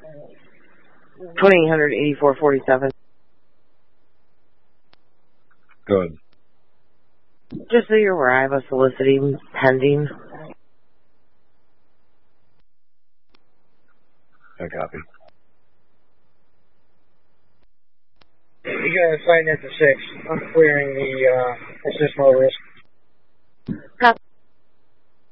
$2,884.47. Good. Just so you're aware, I have a soliciting pending. I copy. You got to sign at the 6. I'm clearing the assist motorist.